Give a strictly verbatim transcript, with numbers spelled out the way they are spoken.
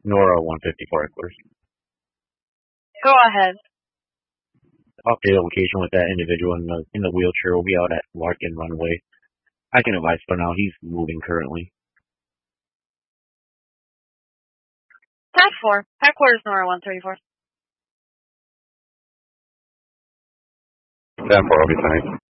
Nora one fifty-four headquarters. Go ahead. Update location with that individual in the in the wheelchair will be out at Larkin Runway. I can advise for now. He's moving currently. ten four. Headquarters Nora one thirty-four. ten four, I'll be tonight.